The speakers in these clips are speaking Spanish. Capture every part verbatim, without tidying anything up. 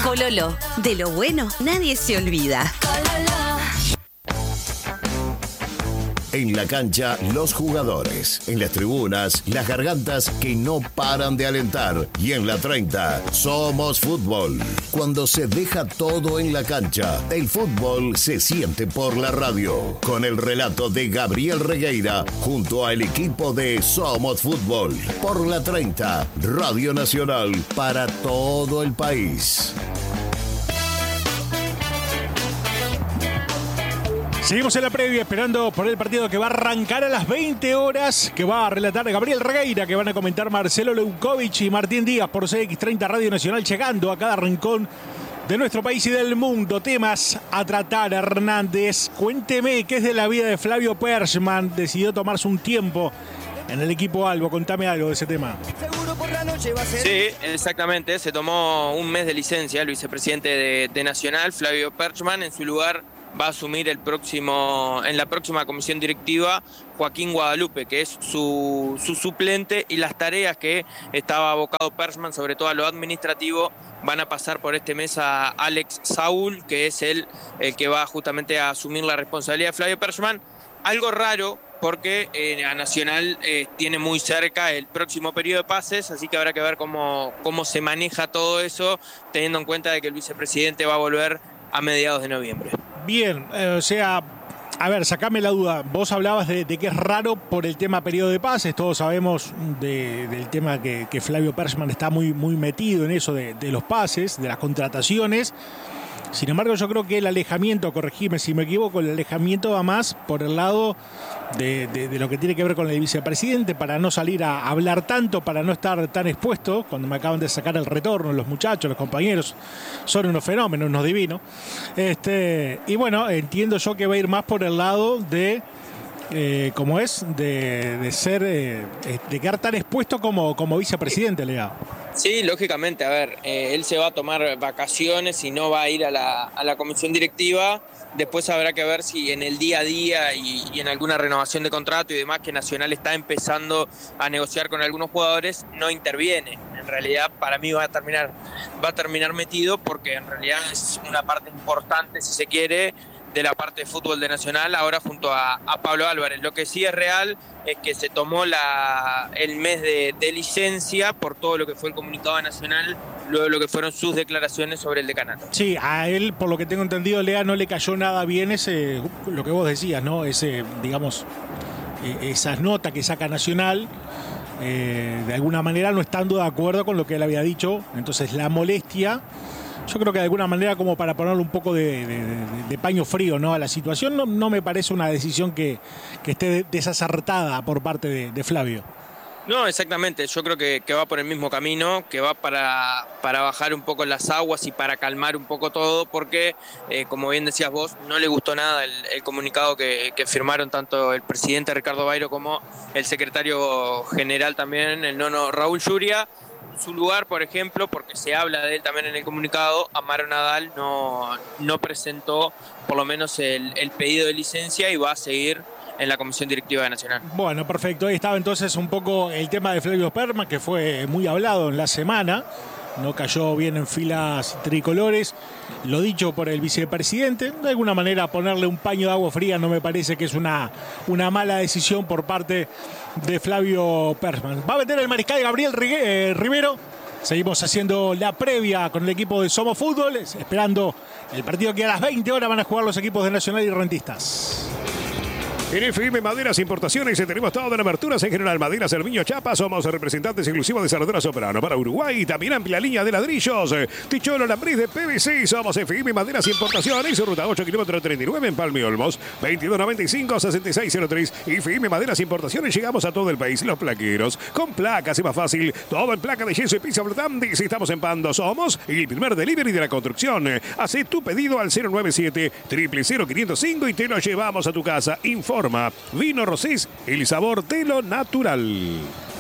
Cololo, de lo bueno nadie se olvida. En la cancha, los jugadores. En las tribunas, las gargantas que no paran de alentar. Y en la treinta, somos fútbol. Cuando se deja todo en la cancha, el fútbol se siente por la radio. Con el relato de Gabriel Regueira, junto al equipo de Somos Fútbol. Por la treinta, Radio Nacional, para todo el país. Seguimos en la previa esperando por el partido que va a arrancar a las veinte horas, que va a relatar Gabriel Regueira, que van a comentar Marcelo Leukovic y Martín Díaz por C X treinta Radio Nacional, llegando a cada rincón de nuestro país y del mundo. Temas a tratar, Hernández. Cuénteme qué es de la vida de Flavio Perschman. Decidió tomarse un tiempo en el equipo Albo. Contame algo de ese tema. Sí, exactamente. Se tomó un mes de licencia el vicepresidente de, de Nacional, Flavio Perschman. En su lugar va a asumir el próximo, en la próxima comisión directiva Joaquín Guadalupe, que es su, su suplente, y las tareas que estaba abocado Perschman, sobre todo a lo administrativo, van a pasar por este mes a Alex Saúl, que es el, el que va justamente a asumir la responsabilidad de Flavio Perschman. Algo raro, porque eh, a Nacional eh, tiene muy cerca el próximo periodo de pases, así que habrá que ver cómo, cómo se maneja todo eso, teniendo en cuenta de que el vicepresidente va a volver a mediados de noviembre. Bien, eh, o sea, a ver, sacame la duda. Vos hablabas de, de que es raro por el tema periodo de pases. Todos sabemos de, del tema que, que Flavio Perschman está muy, muy metido en eso de, de los pases, de las contrataciones. Sin embargo, yo creo que el alejamiento, corregime si me equivoco, el alejamiento va más por el lado de, de, de lo que tiene que ver con el vicepresidente, para no salir a hablar tanto, para no estar tan expuesto. Cuando me acaban de sacar el retorno, los muchachos, los compañeros, son unos fenómenos, unos divinos. Este, y bueno, entiendo yo que va a ir más por el lado de, eh, como es, de, de ser, eh, de quedar tan expuesto como, como vicepresidente, Lea. Sí, lógicamente, a ver, eh, él se va a tomar vacaciones y no va a ir a la, a la comisión directiva. Después habrá que ver si en el día a día y, y en alguna renovación de contrato y demás que Nacional está empezando a negociar con algunos jugadores, no interviene. En realidad, para mí va a terminar, va a terminar metido, porque en realidad es una parte importante, si se quiere, de la parte de fútbol de Nacional, ahora junto a, a Pablo Álvarez. Lo que sí es real es que se tomó la, el mes de, de licencia por todo lo que fue el comunicado de Nacional, luego de lo que fueron sus declaraciones sobre el decanato. Sí, a él, por lo que tengo entendido, Lea, no le cayó nada bien ese, lo que vos decías, ¿no? Ese, digamos, esas notas que saca Nacional, eh, de alguna manera no estando de acuerdo con lo que él había dicho. Entonces la molestia, yo creo que de alguna manera, como para ponerle un poco de, de, de, de paño frío, ¿no?, a la situación, no, no me parece una decisión que, que esté desacertada por parte de, de Flavio. No, exactamente, yo creo que, que va por el mismo camino, que va para, para bajar un poco las aguas y para calmar un poco todo, porque, eh, como bien decías vos, no le gustó nada el, el comunicado que, que firmaron tanto el presidente Ricardo Bairo como el secretario general también, el nono Raúl Yuria. Su lugar, por ejemplo, porque se habla de él también en el comunicado, Amaro Nadal no, no presentó por lo menos el, el pedido de licencia y va a seguir en la Comisión Directiva de Nacional. Bueno, perfecto. Ahí estaba entonces un poco el tema de Flavio Perschman, que fue muy hablado en la semana. No cayó bien en filas tricolores. Lo dicho por el vicepresidente. De alguna manera, ponerle un paño de agua fría no me parece que es una, una mala decisión por parte de Flavio Perschman. Va a meter el mariscal Gabriel Rivero. Seguimos haciendo la previa con el equipo de Somos Fútbol, esperando el partido que a las veinte horas van a jugar los equipos de Nacional y Rentistas. En F M Maderas Importaciones tenemos todas las aberturas en general, maderas, Cerviño, Chapa. Somos representantes exclusivos de Cerradura Soprano para Uruguay. También amplia línea de ladrillos, ticholo, alambriz de P V C. Somos F M Maderas Importaciones, ruta ocho, kilómetro treinta y nueve en Palme Olmos, veintidós noventa y cinco, sesenta y seis cero tres. F M Maderas Importaciones, llegamos a todo el país. Los plaqueros, con placas es más fácil. Todo en placa de yeso y piso flotante. Si estamos en Pando, somos el primer delivery de la construcción. Hacé tu pedido al cero nueve siete, cero cero cero, quinientos cinco y te lo llevamos a tu casa. Informa. Vino Rosés, el sabor de lo natural.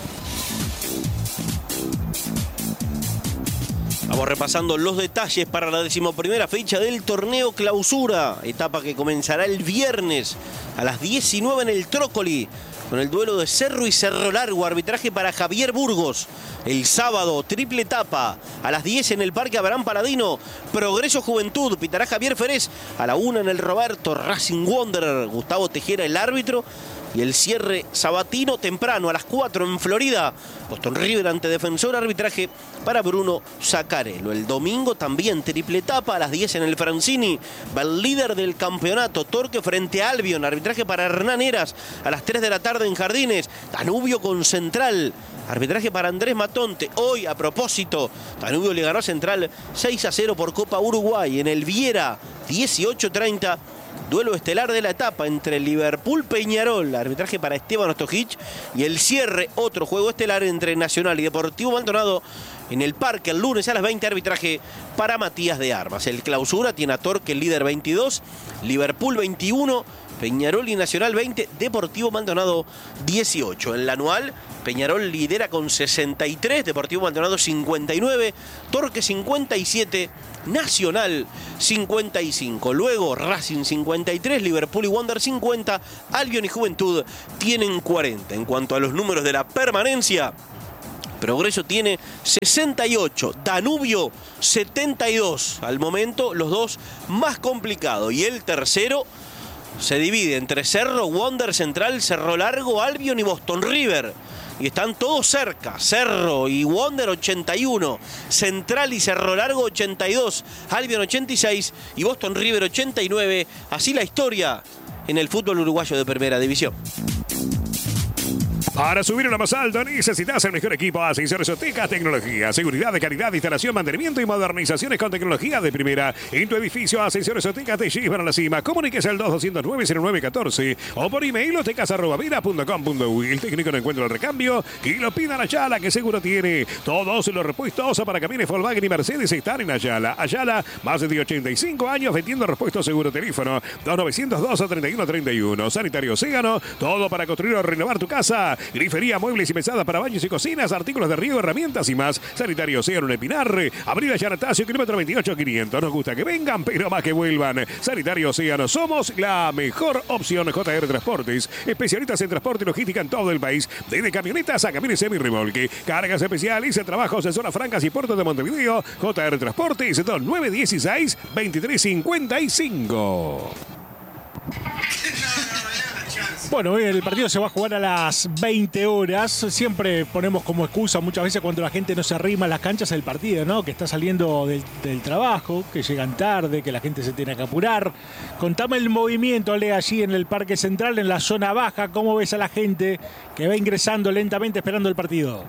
Vamos repasando los detalles para la decimoprimera fecha del torneo Clausura, etapa que comenzará el viernes a las diecinueve en el Trócoli, con el duelo de Cerro y Cerro Largo. Arbitraje para Javier Burgos. El sábado, triple etapa. A las diez en el Parque Abraham Paladino. Progreso Juventud. Pitará Javier Ferez. A la una en el Roberto. Racing Wanderer. Gustavo Tejera, el árbitro. Y el cierre sabatino temprano a las cuatro en Florida. Boston River ante Defensor, arbitraje para Bruno Zaccarello. El domingo también triple etapa a las diez en el Francini. Va el líder del campeonato, Torque frente a Albion. Arbitraje para Hernán Heras a las tres de la tarde en Jardines. Danubio con Central. Arbitraje para Andrés Matonte. Hoy, a propósito, Danubio le ganó a Central seis a cero por Copa Uruguay. En el Viera, dieciocho treinta. Duelo estelar de la etapa entre Liverpool-Peñarol, arbitraje para Esteban Ostojic, y el cierre, otro juego estelar entre Nacional y Deportivo Maldonado en el Parque el lunes a las veinte, arbitraje para Matías de Armas. El clausura tiene a Torque, el líder, veintidós, Liverpool veintiuno, Peñarol y Nacional veinte, Deportivo Maldonado dieciocho. En la anual, Peñarol lidera con sesenta y tres, Deportivo Maldonado cincuenta y nueve, Torque cincuenta y siete, Nacional cincuenta y cinco. Luego Racing cincuenta y tres, Liverpool y Wander cincuenta, Albion y Juventud tienen cuarenta. En cuanto a los números de la permanencia, Progreso tiene sesenta y ocho, Danubio setenta y dos. Al momento los dos más complicados. Y el tercero se divide entre Cerro, Wander, Central, Cerro Largo, Albion y Boston River. Y están todos cerca. Cerro y Wander ochenta y uno. Central y Cerro Largo ochenta y dos. Albion ochenta y seis. Y Boston River ochenta y nueve. Así la historia en el fútbol uruguayo de primera división. Para subir a lo más alto necesitas el mejor equipo. Ascensores Oteca, tecnología, seguridad de calidad, instalación, mantenimiento y modernizaciones con tecnología de primera. En tu edificio, Ascensores Oteca te llevan a la cima. Comuníquese al dos doscientos nueve cero nueve catorce o por email otecas arroba vera punto com punto uy. El técnico no encuentra el recambio y lo pidan a Ayala, que seguro tiene. Todos los repuestos para camiones Volkswagen y Mercedes están en Ayala. Ayala, más de ochenta y cinco años vendiendo repuestos seguro. Teléfono dos novecientos dos treinta y uno treinta y uno. Sanitario Océano, todo para construir o renovar tu casa. Grifería, muebles y mesadas para baños y cocinas, artículos de riego, herramientas y más. Sanitario Océano en el Pinar, Avenida Yanatacio, kilómetro veintiocho quinientos. Nos gusta que vengan, pero más que vuelvan. Sanitario Océano, somos la mejor opción. J R Transportes, especialistas en transporte y logística en todo el país, desde camionetas a camiones semi-remolque, cargas especiales, trabajos en zonas francas y puertos de Montevideo. J R Transportes, dos nueve dieciséis veintitrés cincuenta y cinco. Bueno, hoy el partido se va a jugar a las veinte horas. Siempre ponemos como excusa muchas veces cuando la gente no se arrima a las canchas el partido, ¿no? Que está saliendo del, del trabajo, que llegan tarde, que la gente se tiene que apurar. Contame el movimiento, Ale, allí en el Parque Central, en la zona baja. ¿Cómo ves a la gente que va ingresando lentamente esperando el partido?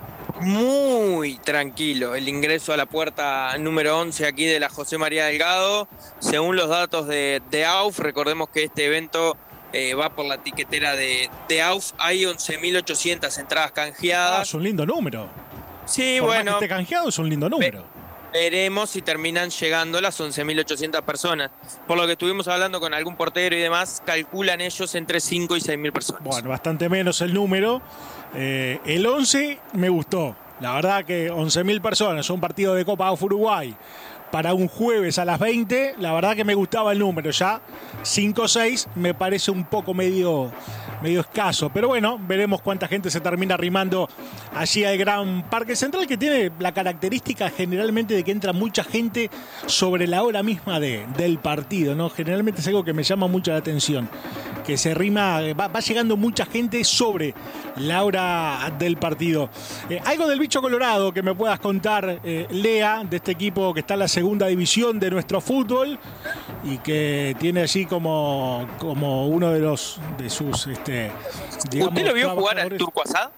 Muy tranquilo el ingreso a la puerta número once aquí de la José María Delgado. Según los datos de, de A U F, recordemos que este evento Eh, va por la etiquetera de, de A U F. Hay once mil ochocientas entradas canjeadas. Ah, es un lindo número. Sí, por bueno. Más que esté canjeado, es un lindo número. Ve, veremos si terminan llegando las once mil ochocientas personas. Por lo que estuvimos hablando con algún portero y demás, calculan ellos entre cinco y seis mil personas. Bueno, bastante menos el número. Eh, el once me gustó. La verdad que once mil personas, un partido de Copa A U F Uruguay para un jueves a las veinte, la verdad que me gustaba el número. Ya cinco o seis me parece un poco medio, medio escaso, pero bueno, veremos cuánta gente se termina arrimando allí al Gran Parque Central, que tiene la característica generalmente de que entra mucha gente sobre la hora misma de, del partido, ¿no? Generalmente es algo que me llama mucho la atención, que se rima, va, va llegando mucha gente sobre la hora del partido. Eh, algo del bicho colorado que me puedas contar, eh, Lea, de este equipo que está en la segunda división de nuestro fútbol y que tiene allí como, como uno de los de sus este, digamos, ¿usted lo vio jugar al Turco Asad?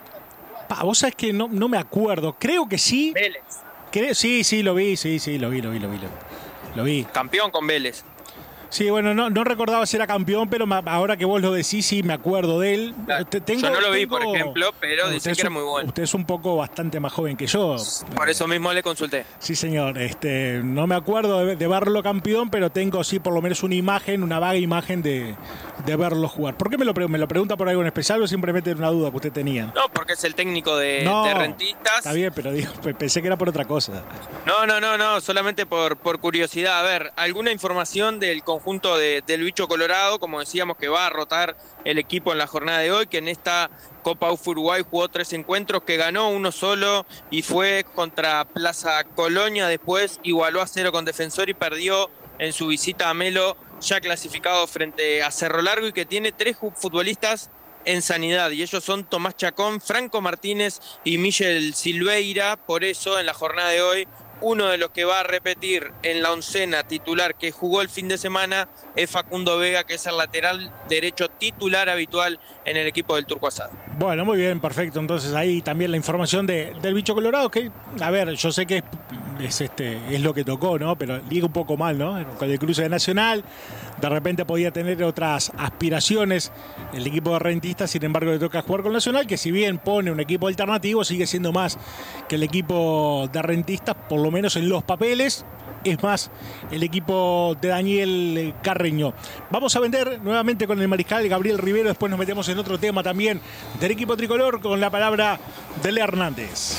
Pa, vos sabés que no, no me acuerdo, creo que sí. Vélez. Creo, sí, sí, lo vi, sí, sí, lo vi, lo vi, lo vi. Lo, lo vi. Campeón con Vélez. Sí, bueno, no, no recordaba si era campeón, pero ahora que vos lo decís, sí me acuerdo de él. Tengo, yo no lo vi, tengo, por ejemplo, pero dicen que era muy bueno. Usted es un poco bastante más joven que yo. Por eso mismo le consulté. Sí, señor. Este, no me acuerdo de, de verlo campeón, pero tengo sí por lo menos una imagen, una vaga imagen de, de verlo jugar. ¿Por qué me lo, me lo pregunta por algo en especial o simplemente era una duda que usted tenía? No, porque es el técnico de, no, de Rentistas. Está bien, pero digo, pensé que era por otra cosa. No, no, no, no, solamente por, por curiosidad. A ver, ¿alguna información del conjunto conjunto de, del Bicho Colorado, como decíamos, que va a rotar el equipo en la jornada de hoy, que en esta Copa U F Uruguay jugó tres encuentros, que ganó uno solo y fue contra Plaza Colonia, después igualó a cero con Defensor y perdió en su visita a Melo, ya clasificado frente a Cerro Largo, y que tiene tres futbolistas en sanidad, y ellos son Tomás Chacón, Franco Martínez y Michel Silveira. Por eso en la jornada de hoy uno de los que va a repetir en la oncena titular que jugó el fin de semana es Facundo Vega, que es el lateral derecho titular habitual en el equipo del Turco Asad. Bueno, muy bien, perfecto. Entonces ahí también la información de, del Bicho Colorado, que, a ver, yo sé que es, es, este, es lo que tocó, ¿no? Pero liga un poco mal, ¿no? Con el cruce de Nacional, de repente podía tener otras aspiraciones el equipo de Rentistas, sin embargo le toca jugar con Nacional, que si bien pone un equipo alternativo, sigue siendo más que el equipo de Rentistas, por lo menos en los papeles. Es más el equipo de Daniel Carreño. Vamos a vender nuevamente con el mariscal Gabriel Rivero. Después nos metemos en otro tema también del equipo tricolor con la palabra de Lea Hernández.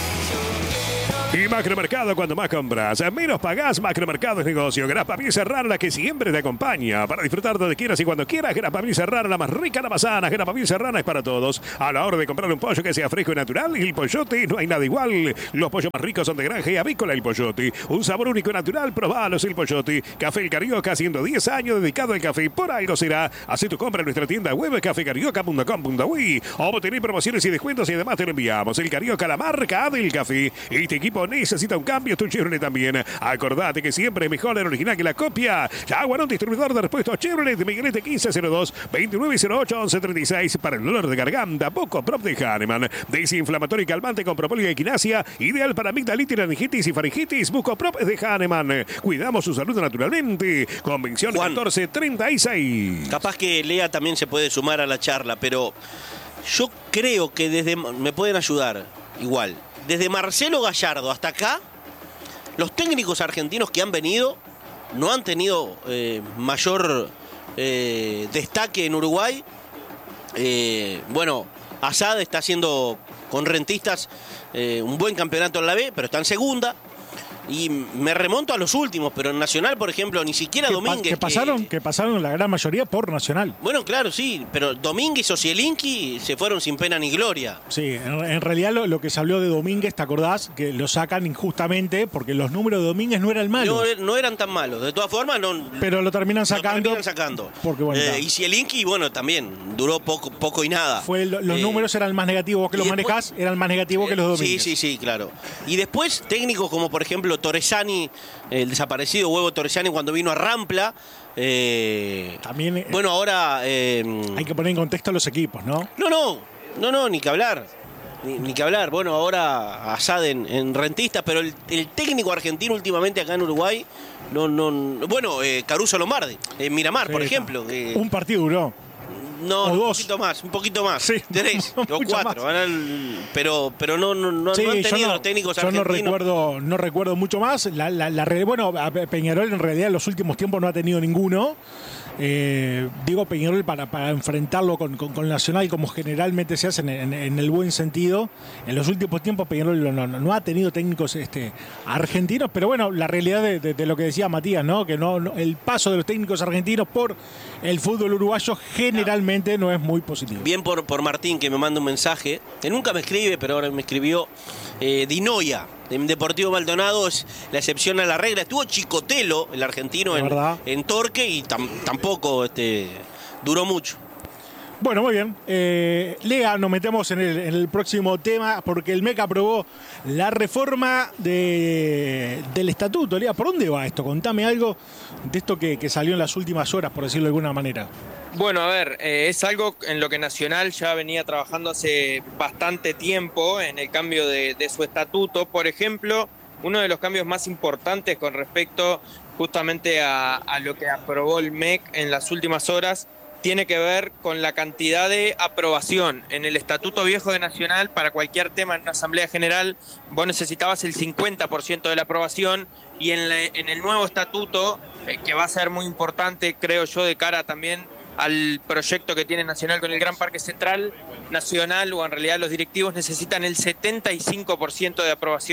Y Macromercado, cuando más compras, menos pagás. Macromercado es negocio. Grapa Piel Serrano, la que siempre te acompaña. Para disfrutar donde quieras y cuando quieras. Grapa Piel Serrano, la más rica, la más sana. Grapa Piel Serrano es para todos. A la hora de comprar un pollo que sea fresco y natural, el Pollote, no hay nada igual. Los pollos más ricos son de granja y avícola, el Pollote. Un sabor único y natural, probalos, el Pollote. Café El Carioca, haciendo diez años dedicado al café. Por algo será. Haz tu compra en nuestra tienda web, café carioca punto com punto uy. O tener promociones y descuentos y además te lo enviamos. El Carioca, la marca del café. Este equipo necesita un cambio, tu Chevrolet también. Acordate que siempre es mejor el original que la copia. Jaguarón, distribuidor de repuestos Chevrolet, Miguelete quince cero dos, veintinueve cero ocho, once treinta y seis. Para el dolor de garganta, Poco Prop de Hahnemann. Desinflamatorio y calmante con propóleo y equinacia. Ideal para amigdalitis, laringitis y faringitis. Buco Prop de Hahnemann. Cuidamos su salud naturalmente. Convención Juan, catorce treinta y seis. Capaz que Lea también se puede sumar a la charla, pero yo creo que desde... Me pueden ayudar igual. Desde Marcelo Gallardo hasta acá, los técnicos argentinos que han venido no han tenido eh, mayor eh, destaque en Uruguay. Eh, bueno, Asad está haciendo con Rentistas eh, un buen campeonato en la B, pero está en segunda. Y me remonto a los últimos, pero en Nacional, por ejemplo, ni siquiera que Domínguez. Pa que, pasaron, que... que pasaron la gran mayoría por Nacional. Bueno, claro, sí, pero Domínguez o Zielinski se fueron sin pena ni gloria. Sí, en, en realidad lo, lo que se habló de Domínguez, ¿te acordás? Que lo sacan injustamente porque los números de Domínguez no eran malos. No, no eran tan malos, de todas formas no. Pero lo terminan sacando. Lo terminan sacando. Porque, bueno, eh, y Zielinski, bueno, también duró poco, poco y nada. Fue lo, los eh, números eran más negativos, vos que los después, manejás, eran más negativos eh, que los de Domínguez. Sí, sí, sí, claro. Y después técnicos como por ejemplo Torresani, el desaparecido Huevo Torresani cuando vino a Rampla. Eh, También. Eh, bueno, ahora. Eh, hay que poner en contexto a los equipos, ¿no? No, no, no, no, ni que hablar. Ni, ni que hablar. Bueno, ahora Asad en, en Rentistas, pero el, el técnico argentino últimamente acá en Uruguay. No, no. Bueno, eh, Caruso Lombardi, en Miramar, sí, por ejemplo. Que, un partido duró. No, un dos. poquito más, un poquito más. Sí, Tres no, o cuatro. El, pero, pero no, no, no, sí, no han tenido no, los técnicos yo argentinos. Yo no recuerdo, no recuerdo mucho más. La, la, la, bueno, Peñarol en realidad en los últimos tiempos no ha tenido ninguno. Eh, digo Peñarol para, para enfrentarlo con, con, con Nacional como generalmente se hace en, en, en el buen sentido. En los últimos tiempos Peñarol no, no, no ha tenido técnicos este, argentinos, pero bueno, la realidad de, de, de lo que decía Matías, ¿no? Que no, no, el paso de los técnicos argentinos por el fútbol uruguayo generalmente no es muy positivo. Bien por, por Martín, que me manda un mensaje, que nunca me escribe, pero ahora me escribió eh, Dinoia. En Deportivo Maldonado es la excepción a la regla. Estuvo Chicotelo, el argentino, en, en Torque y tam, tampoco este, duró mucho. Bueno, muy bien. Eh, Lea, nos metemos en el, en el próximo tema porque el M E C aprobó la reforma de, del estatuto. Lea, ¿por dónde va esto? Contame algo de esto que, que salió en las últimas horas, por decirlo de alguna manera. Bueno, a ver, eh, es algo en lo que Nacional ya venía trabajando hace bastante tiempo en el cambio de, de su estatuto. Por ejemplo, uno de los cambios más importantes con respecto justamente a, a lo que aprobó el M E C en las últimas horas tiene que ver con la cantidad de aprobación. En el Estatuto Viejo de Nacional, para cualquier tema en una Asamblea General, vos necesitabas el cincuenta por ciento de la aprobación, y en, la, en el nuevo estatuto, eh, que va a ser muy importante, creo yo, de cara también al proyecto que tiene Nacional con el Gran Parque Central, Nacional, o en realidad los directivos, necesitan el setenta y cinco por ciento de aprobación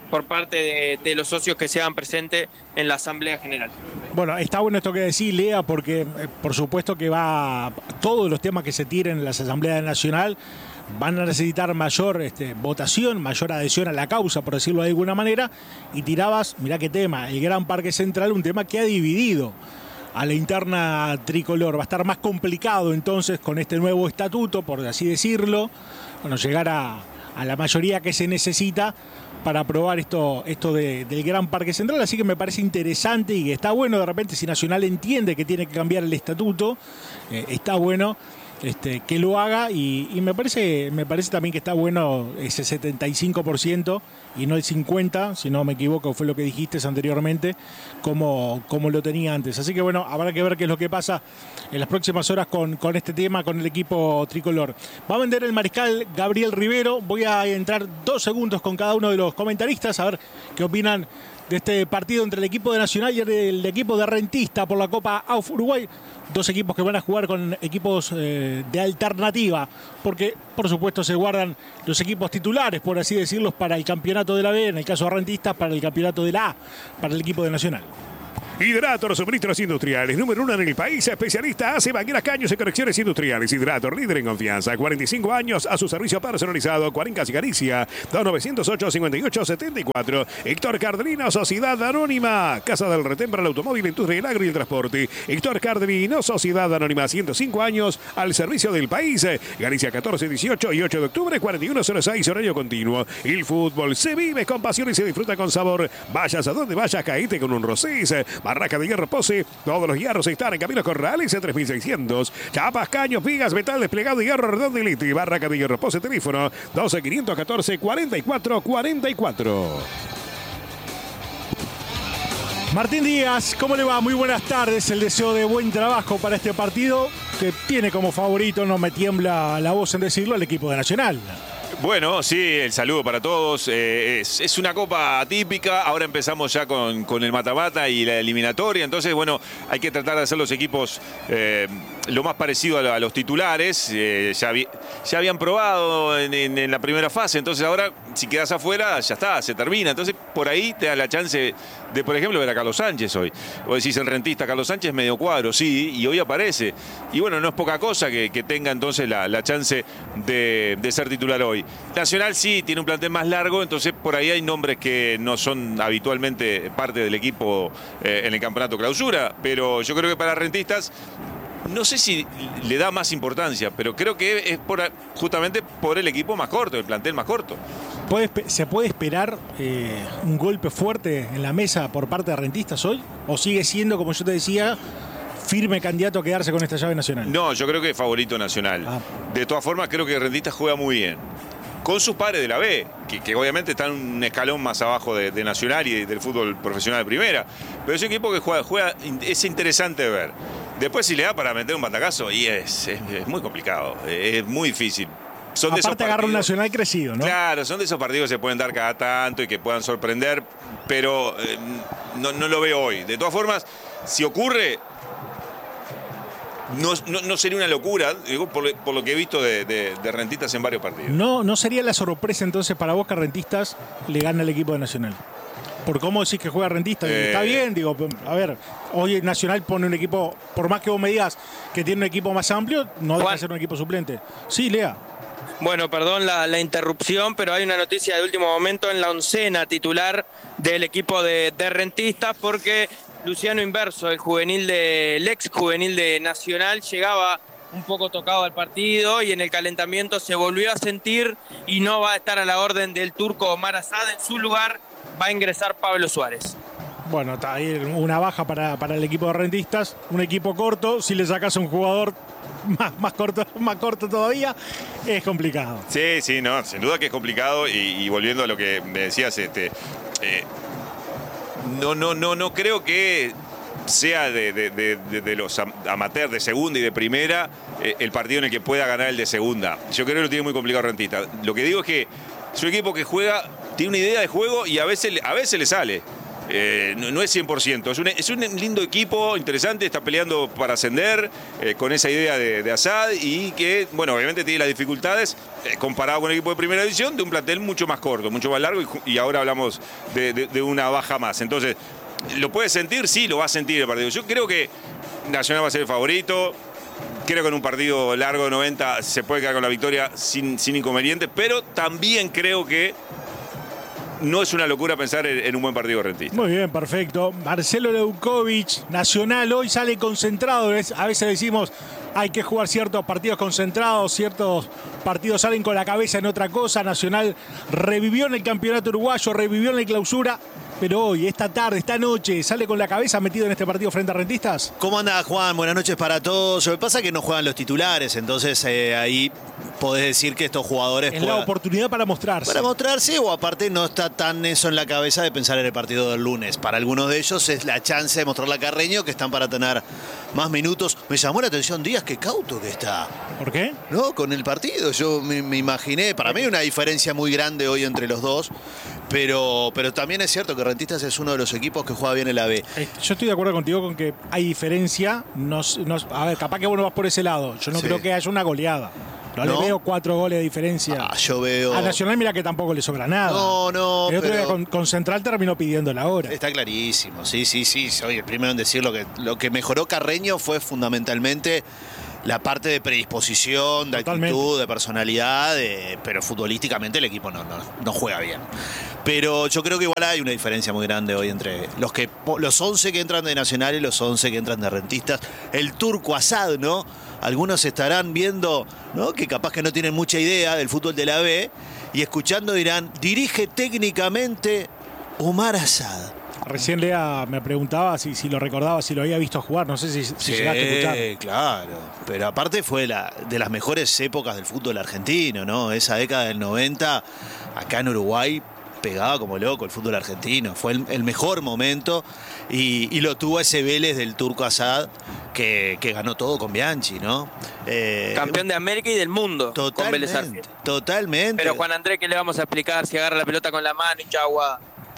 por parte de, de los socios que se hagan presentes en la Asamblea General. Bueno, está bueno esto que decís, Lea, porque eh, por supuesto que va todos los temas que se tiren en la Asamblea Nacional van a necesitar mayor este, votación, mayor adhesión a la causa, por decirlo de alguna manera, y tirabas, mirá qué tema, el Gran Parque Central, un tema que ha dividido a la interna tricolor. Va a estar más complicado entonces con este nuevo estatuto, por así decirlo, bueno, llegar a, a la mayoría que se necesita para aprobar esto, esto de, del Gran Parque Central, así que me parece interesante y que está bueno de repente si Nacional entiende que tiene que cambiar el estatuto, eh, está bueno este, que lo haga y, y me parece, me parece también que está bueno ese setenta y cinco por ciento y no el cincuenta por ciento, si no me equivoco, fue lo que dijiste anteriormente, como, como lo tenía antes. Así que bueno, habrá que ver qué es lo que pasa en las próximas horas con, con este tema, con el equipo tricolor. Va a vender el mariscal Gabriel Rivero. Voy a entrar dos segundos con cada uno de los comentaristas, a ver qué opinan de este partido entre el equipo de Nacional y el equipo de Rentista por la Copa A U F Uruguay. Dos equipos que van a jugar con equipos eh, de alternativa, porque por supuesto se guardan los equipos titulares, por así decirlos, para el campeonato de la B, en el caso de Rentistas, para el campeonato de la A, para el equipo de Nacional. Hidrator, suministros industriales, número uno en el país, especialista hace banqueras, caños y conexiones industriales. Hidrator, líder en confianza, cuarenta y cinco años a su servicio personalizado. Cuarencas y Galicia, dos nueve cero ocho, cincuenta y ocho setenta y cuatro. Héctor Cardelino, Sociedad Anónima, Casa del Retén para el automóvil, industria, el agro y el transporte. Héctor Cardelino, Sociedad Anónima, ciento cinco años al servicio del país. Galicia catorce, dieciocho y ocho de octubre, cuarenta y uno cero seis, horario continuo. El fútbol se vive con pasión y se disfruta con sabor. Vayas a donde vayas, caíte con un Rosés. Barraca de Hierro Pose, todos los hierros están en Caminos Corrales en tres mil seiscientos. Chapas, caños, vigas, metal desplegado y hierro redondo y litio. Barraca de Hierro Pose, teléfono doce, quinientos catorce, cuarenta y cuatro cuarenta y cuatro. Martín Díaz, ¿cómo le va? Muy buenas tardes. El deseo de buen trabajo para este partido que tiene como favorito, no me tiembla la voz en decirlo, el equipo de Nacional. Bueno, sí, el saludo para todos. Eh, es, es una copa atípica. Ahora empezamos ya con, con el mata-mata y la eliminatoria. Entonces, bueno, hay que tratar de hacer los equipos eh, lo más parecido a, la, a los titulares. Eh, ya, vi, ya habían probado en, en, en la primera fase. Entonces, ahora, si quedas afuera, ya está, se termina. Entonces, por ahí te da la chance de, por ejemplo, ver a Carlos Sánchez hoy. Vos decís, el Rentista, Carlos Sánchez, medio cuadro, sí, y hoy aparece. Y bueno, no es poca cosa que, que tenga entonces la, la chance de, de ser titular hoy. Nacional sí tiene un plantel más largo, entonces por ahí hay nombres que no son habitualmente parte del equipo eh, en el campeonato clausura, pero yo creo que para Rentistas, no sé si le da más importancia, pero creo que es por, justamente por el equipo más corto, el plantel más corto. ¿Puede, ¿Se puede esperar eh, un golpe fuerte en la mesa por parte de Rentistas hoy? ¿O sigue siendo, como yo te decía, firme candidato a quedarse con esta llave nacional? No, yo creo que es favorito Nacional. Ah. De todas formas, creo que Rentistas juega muy bien. Con sus pares de la B, que, que obviamente están un escalón más abajo de, de Nacional y de, del fútbol profesional de primera. Pero es un equipo que juega, juega, es interesante de ver. Después si le da para meter un batacazo, y es, es, es muy complicado, es muy difícil. Son Aparte de esos partidos, agarra un Nacional crecido, ¿no? Claro, son de esos partidos que se pueden dar cada tanto y que puedan sorprender, pero eh, no, no lo veo hoy. De todas formas, si ocurre... No, no, no sería una locura, digo, por, por lo que he visto de, de, de Rentistas en varios partidos. No, no sería la sorpresa entonces para vos que Rentistas le gana al equipo de Nacional. Por cómo decís que juega Rentistas. Eh... Está bien, digo, a ver, hoy Nacional pone un equipo, por más que vos me digas que tiene un equipo más amplio, no deja de ser un equipo suplente. Sí, Lea. Bueno, perdón la, la interrupción, pero hay una noticia de último momento en la oncena titular del equipo de, de Rentistas, porque Luciano Inverso, el juvenil de, el ex juvenil de Nacional, llegaba un poco tocado al partido y en el calentamiento se volvió a sentir y no va a estar a la orden del turco Omar Asad. En su lugar va a ingresar Pablo Suárez. Bueno, está ahí una baja para, para el equipo de Rentistas, un equipo corto. Si le sacas a un jugador más, más, corto, más corto todavía, es complicado. Sí, sí, no, sin duda que es complicado. Y, y volviendo a lo que me decías, este... Eh, No, no, no, no creo que sea de, de, de, de los amateurs de segunda y de primera eh, el partido en el que pueda ganar el de segunda. Yo creo que lo tiene muy complicado Rentista. Lo que digo es que es un equipo que juega, tiene una idea de juego y a veces, a veces le sale. eh, no, no es cien por ciento. Es un, es un lindo equipo, interesante, está peleando para ascender eh, con esa idea de, de Assad y que, bueno, obviamente tiene las dificultades eh, comparado con el equipo de primera división de un plantel mucho más corto, mucho más largo y, y ahora hablamos de, de, de una baja más. Entonces, ¿lo puede sentir? Sí, lo va a sentir el partido. Yo creo que Nacional va a ser el favorito. Creo que en un partido largo de noventa se puede quedar con la victoria sin, sin inconveniente, pero también creo que no es una locura pensar en, en un buen partido rentista. Muy bien, perfecto. Marcelo Leukovic, Nacional, hoy sale concentrado. A veces decimos, hay que jugar ciertos partidos concentrados, ciertos partidos salen con la cabeza en otra cosa. Nacional revivió en el campeonato uruguayo, revivió en la clausura. Pero hoy, esta tarde, esta noche, ¿sale con la cabeza metido en este partido frente a Rentistas? ¿Cómo anda, Juan? Buenas noches para todos. Lo que pasa es que no juegan los titulares, entonces eh, ahí podés decir que estos jugadores Es puedan... la oportunidad para mostrarse. Para mostrarse, o aparte no está tan eso en la cabeza de pensar en el partido del lunes. Para algunos de ellos es la chance de mostrarle a Carreño que están para tener más minutos. Me llamó la atención Díaz, qué cauto que está. ¿Por qué? No, con el partido. Yo me, me imaginé, para mí hay una diferencia muy grande hoy entre los dos, pero, pero también es cierto que Rentistas es uno de los equipos que juega bien en la B. Eh, Yo estoy de acuerdo contigo con que hay diferencia. Nos, nos, a ver, capaz que vos no vas por ese lado. Yo no Sí. creo que haya una goleada. No, ¿No? le veo cuatro goles de diferencia. Ah, yo veo... A Nacional, mira que tampoco le sobra nada. No, no, El otro pero- día con, con Central terminó pidiendo la hora. Está clarísimo, sí, sí, sí. Soy el primero en decirlo que lo que mejoró Carreño fue fundamentalmente la parte de predisposición, de Totalmente. actitud, de personalidad, de- pero futbolísticamente el equipo no, no, no juega bien. Pero yo creo que igual hay una diferencia muy grande hoy entre los que los once que entran de Nacional y los once que entran de Rentistas. El turco Assad, ¿no? Algunos estarán viendo, ¿no?, que capaz que no tienen mucha idea del fútbol de la B y escuchando dirán, dirige técnicamente Omar Assad. Recién Lea me preguntaba si, si lo recordaba, si lo había visto jugar. No sé si, si Sí, llegaste a escuchar. claro. Pero aparte fue la, de las mejores épocas del fútbol argentino, ¿no? Esa década del noventa, acá en Uruguay, pegaba como loco el fútbol argentino. Fue el, el mejor momento y, y lo tuvo ese Vélez del turco Assad que, que ganó todo con Bianchi, ¿no? Eh, Campeón de América y del mundo con Vélez Totalmente, Sarsfield. totalmente. Pero Juan Andrés, ¿qué le vamos a explicar si agarra la pelota con la mano y chagua?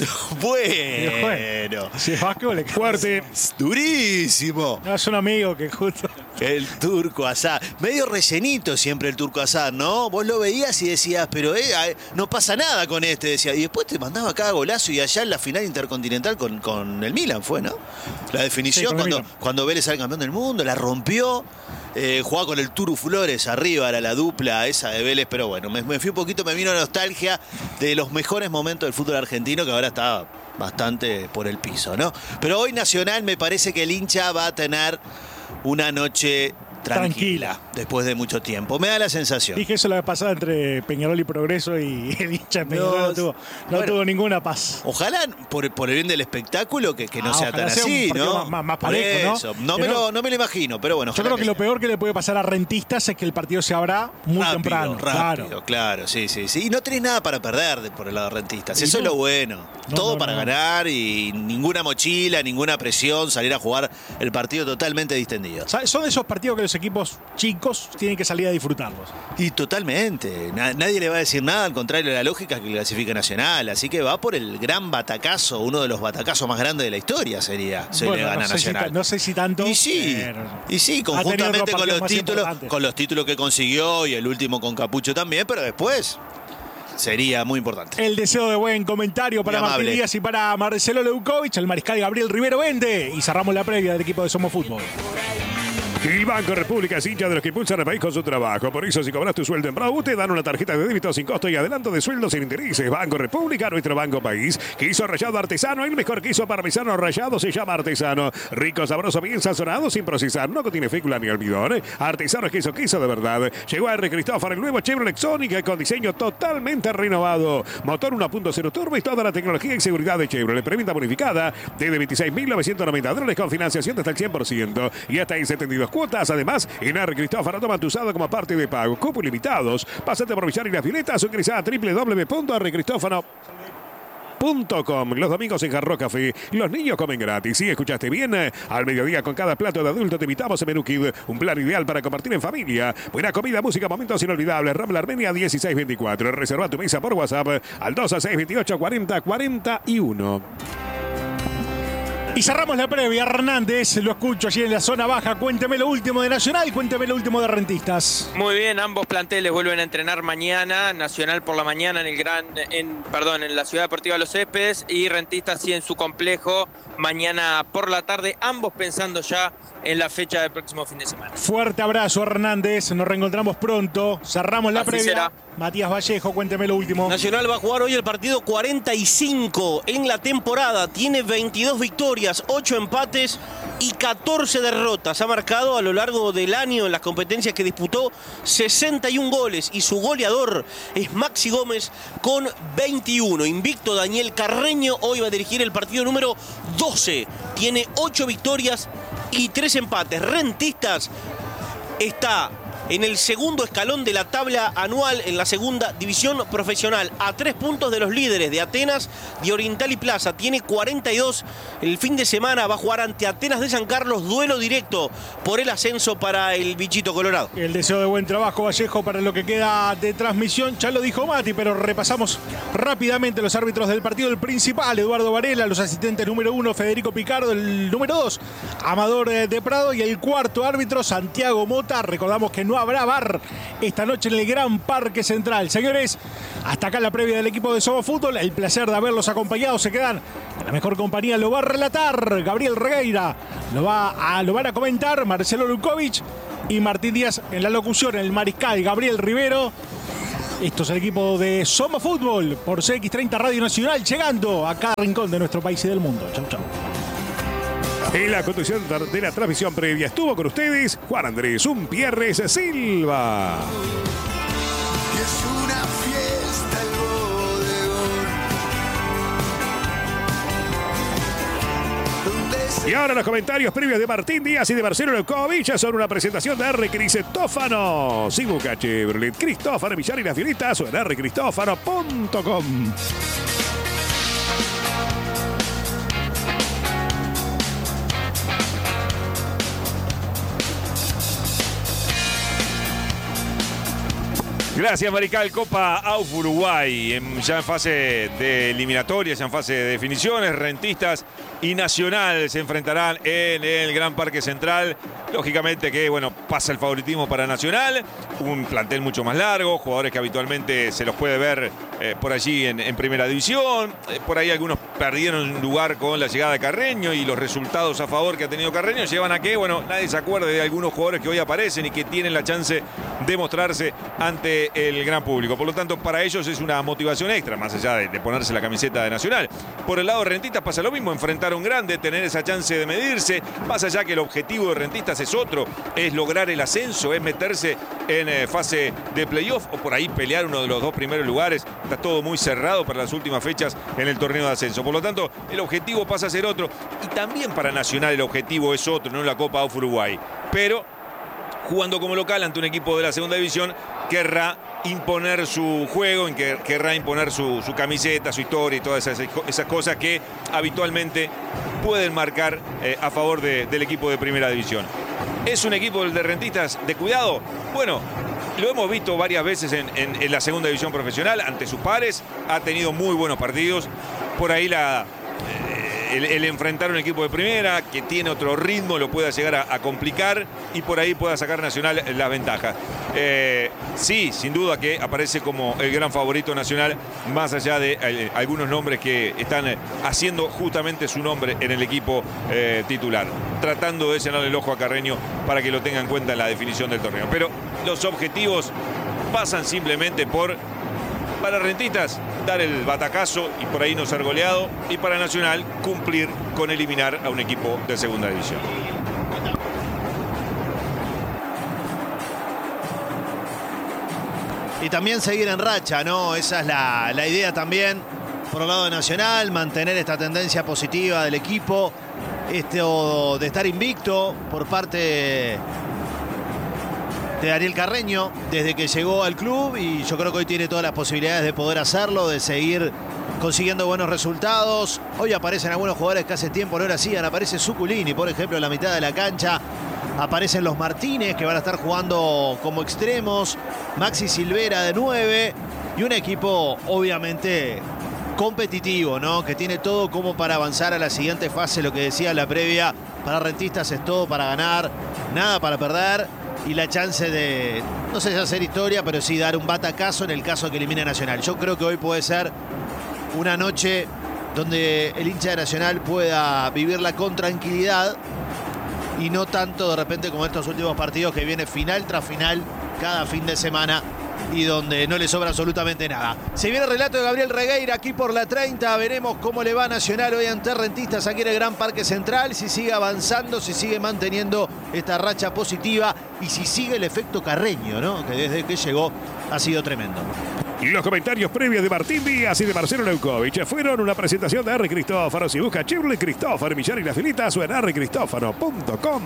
Bueno. Si es Vasco, le Fuerte. Durísimo. No, es un amigo que justo. El turco Assad. Medio rellenito siempre el turco Assad, ¿no? Vos lo veías y decías, pero eh, eh, no pasa nada con este, decía. Y después te mandaba cada golazo y allá en la final intercontinental con, con el Milan fue, ¿no? La definición Sí, con el cuando, Milan. cuando Vélez sale campeón del mundo, la rompió. Eh, jugaba con el Turu Flores arriba, era la dupla esa de Vélez, pero bueno, me, me fui un poquito, me vino nostalgia de los mejores momentos del fútbol argentino que ahora está bastante por el piso, ¿no? Pero hoy Nacional me parece que el hincha va a tener una noche tranquila, Tranquila. después de mucho tiempo. Me da la sensación. Dije eso la vez pasada entre Peñarol y Progreso y el hincha de Peñarol no, No, tuvo, no bueno. tuvo ninguna paz. Ojalá por, por el bien del espectáculo que, que no Ah, sea ojalá tan sea un así, partido ¿no? más- más- más Por parejo, ¿no? eso. No, Que me no- lo, no me lo imagino, pero bueno. Yo ojalá creo que lo sea. peor que le puede pasar a Rentistas es que el partido se abra muy rápido, temprano. rápido, Claro. claro, sí, sí, sí. Y no tenés nada para perder de- por el lado de Rentistas. Y Eso no. es lo bueno. No, Todo no, para no. ganar y ninguna mochila, ninguna presión, salir a jugar el partido totalmente distendido. ¿Sabes? Son esos partidos que los equipos chicos tienen que salir a disfrutarlos. Y totalmente. Na- nadie le va a decir nada, al contrario de la lógica que clasifica Nacional. Así que va por el gran batacazo, uno de los batacazos más grandes de la historia sería. Se Bueno, le gana no, a sé si, Nacional. ta- no sé si tanto. Y sí, pero- y sí, Ha tenido conjuntamente otros con los partidos más títulos, importantes. con los títulos que consiguió y el último con Capucho también, pero después sería muy importante. El deseo de buen comentario para Muy Martín amable. Díaz y para Marcelo Leukovic, el mariscal Gabriel Rivero Vende. Y cerramos la previa del equipo de Somos Fútbol. El Banco República es hincha de los que impulsan al país con su trabajo. Por eso, si cobras tu sueldo en Brau, te dan una tarjeta de débito sin costo y adelanto de sueldo sin intereses. Banco República, nuestro banco país. Queso rallado artesano, el mejor queso parmesano rallado se llama artesano. Rico, sabroso, bien sazonado, sin procesar. No contiene fécula ni almidón. Artesano es queso, queso de verdad. Llegó a R. Cristófaro, el nuevo Chevrolet Sonic con diseño totalmente renovado. Motor uno punto cero turbo y toda la tecnología y seguridad de Chevrolet. Preventa bonificada desde veintiséis mil novecientos noventa dólares con financiación de hasta el cien por ciento. Y hasta en setenta y dos cuotas. Además, en R. Cristófaro toma tu usado como parte de pago. Cupos limitados. Pásate por Villar y las Violetas o ingresá a doble u doble u doble u punto r cristófaro punto com. Los domingos en Jarro Café. Los niños comen gratis. ¿Sí escuchaste bien? Al mediodía con cada plato de adulto te invitamos a Menú Kid. Un plan ideal para compartir en familia. Buena comida, música, momentos inolvidables. Rambla Armenia dieciséis veinticuatro. Reserva tu mesa por WhatsApp al dos seis veintiocho cuarenta cuarenta y uno. Y cerramos la previa. Hernández, lo escucho allí en la zona baja. Cuénteme lo último de Nacional, cuénteme lo último de Rentistas. Muy bien, ambos planteles vuelven a entrenar mañana. Nacional por la mañana en el gran, en, perdón, en la Ciudad Deportiva Los Céspedes, y Rentistas sí en su complejo mañana por la tarde. Ambos pensando ya en la fecha del próximo fin de semana. Fuerte abrazo, Hernández. Nos reencontramos pronto. Cerramos la Así previa. será. Matías Vallejo, cuénteme lo último. Nacional va a jugar hoy el partido cuarenta y cinco en la temporada. Tiene veintidós victorias, ocho empates y catorce derrotas. Ha marcado a lo largo del año en las competencias que disputó sesenta y un goles. Y su goleador es Maxi Gómez con veintiuno. Invicto Daniel Carreño hoy va a dirigir el partido número doce. Tiene ocho victorias y tres empates. Rentistas está en el segundo escalón de la tabla anual en la segunda división profesional, a tres puntos de los líderes de Atenas, de Oriental y Plaza. Tiene cuarenta y dos. El fin de semana va a jugar ante Atenas de San Carlos, duelo directo por el ascenso para el bichito colorado. El deseo de buen trabajo, Vallejo, para lo que queda de transmisión. Ya lo dijo Mati, pero repasamos rápidamente los árbitros del partido. El principal, Eduardo Varela, los asistentes número uno, Federico Picardo, el número dos, Amador de Prado, y el cuarto árbitro, Santiago Mota. Recordamos que no habrá V A R esta noche en el Gran Parque Central. Señores, hasta acá la previa del equipo de Somos Fútbol. El placer de haberlos acompañado. Se quedan en la mejor compañía. Lo va a relatar Gabriel Regueira. Lo, va a, lo van a comentar Marcelo Lukovic y Martín Díaz en la locución. El mariscal Gabriel Rivero. Esto es el equipo de Somos Fútbol por C X treinta Radio Nacional, llegando a cada rincón de nuestro país y del mundo. Chau, chau. En la conducción de la transmisión previa estuvo con ustedes Juan Andrés Umpierres Silva. Es una fiesta el bodegón. Y ahora los comentarios previos de Martín Díaz y de Marcelo Lukovic son una presentación de R. Cristófano. Sibuca Chevrolet, Cristófano Villar y las Violitas o en erre cristófano punto com. Gracias, Marical. Copa A U F Uruguay, en, ya en fase de eliminatorias, ya en fase de definiciones. Rentistas y Nacional se enfrentarán en el Gran Parque Central. Lógicamente que, bueno, pasa el favoritismo para Nacional. Un plantel mucho más largo, jugadores que habitualmente se los puede ver eh, por allí en, en Primera División. Eh, por ahí algunos perdieron lugar con la llegada de Carreño, y los resultados a favor que ha tenido Carreño llevan a que, bueno, nadie se acuerde de algunos jugadores que hoy aparecen y que tienen la chance de mostrarse ante el gran público. Por lo tanto, para ellos es una motivación extra, más allá de, de ponerse la camiseta de Nacional. Por el lado de Rentistas pasa lo mismo, enfrentar a un grande, tener esa chance de medirse, más allá que el objetivo de Rentistas es otro, es lograr el ascenso, es meterse en eh, fase de playoff o por ahí pelear uno de los dos primeros lugares. Está todo muy cerrado para las últimas fechas en el torneo de ascenso. Por lo tanto, el objetivo pasa a ser otro, y también para Nacional el objetivo es otro, no la Copa A U F Uruguay. Pero jugando como local ante un equipo de la segunda división, querrá imponer su juego, querrá imponer su, su camiseta, su historia y todas esas, esas cosas que habitualmente pueden marcar eh, a favor de, del equipo de Primera División. ¿Es un equipo de Rentistas de cuidado? Bueno, lo hemos visto varias veces en, en, en la segunda división profesional ante sus pares. Ha tenido muy buenos partidos. Por ahí la... Eh, El, el enfrentar un equipo de primera que tiene otro ritmo lo pueda llegar a, a complicar, y por ahí pueda sacar Nacional las ventajas. Eh, sí, sin duda que aparece como el gran favorito Nacional, más allá de eh, algunos nombres que están eh, haciendo justamente su nombre en el equipo eh, titular, tratando de llenarle el ojo a Carreño para que lo tenga en cuenta en la definición del torneo. Pero los objetivos pasan simplemente por... Para Rentistas, dar el batacazo y por ahí no ser goleado. Y para Nacional, cumplir con eliminar a un equipo de segunda división. Y también seguir en racha, ¿no? Esa es la, la idea también por el lado de Nacional, mantener esta tendencia positiva del equipo. Esto de estar invicto por parte de Ariel Carreño desde que llegó al club, y yo creo que hoy tiene todas las posibilidades de poder hacerlo, de seguir consiguiendo buenos resultados. Hoy aparecen algunos jugadores que hace tiempo no lo hacían. Aparece Zuculini, por ejemplo, en la mitad de la cancha. Aparecen los Martínez, que van a estar jugando como extremos. Maxi Silvera de nueve. Y un equipo, obviamente, competitivo, ¿no? Que tiene todo como para avanzar a la siguiente fase, lo que decía la previa. Para Rentistas es todo para ganar, nada para perder. Y la chance de, no sé si hacer historia, pero sí dar un batacazo en el caso que elimine a Nacional. Yo creo que hoy puede ser una noche donde el hincha de Nacional pueda vivirla con tranquilidad y no tanto de repente como estos últimos partidos que viene final tras final cada fin de semana y donde no le sobra absolutamente nada. Se viene el relato de Gabriel Regueira aquí por la treinta. Veremos cómo le va a Nacional hoy ante Rentistas aquí en el Gran Parque Central. Si sigue avanzando, si sigue manteniendo esta racha positiva y si sigue el efecto Carreño, ¿no? Que desde que llegó ha sido tremendo. Y los comentarios previos de Martín Díaz y de Marcelo Leukovic fueron una presentación de R. Cristófaro. Si busca Shirley Cristófaro, Millar y las filitas o en r cristófaro punto com.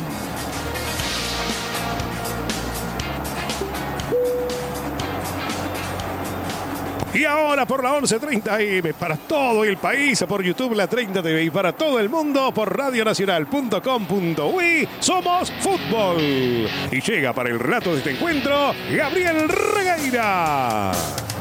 Y ahora por la once treinta eme para todo el país, por YouTube La treinta T V y para todo el mundo por radio nacional punto com punto uy, somos fútbol. Y llega para el relato de este encuentro Gabriel Regueira.